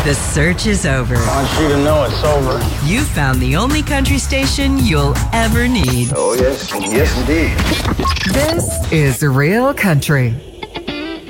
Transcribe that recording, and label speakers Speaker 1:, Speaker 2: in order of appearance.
Speaker 1: The search is over.
Speaker 2: I want you to know it's over.
Speaker 1: You found the only country station you'll ever need.
Speaker 2: Oh, yes. Yes, indeed.
Speaker 3: This is Real Country.